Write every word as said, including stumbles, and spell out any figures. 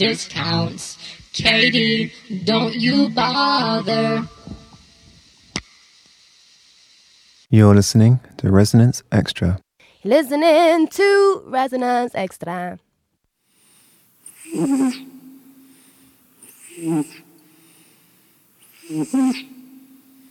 discounts. Katie, don't you bother. You're listening to Resonance Extra. Listening to Resonance Extra.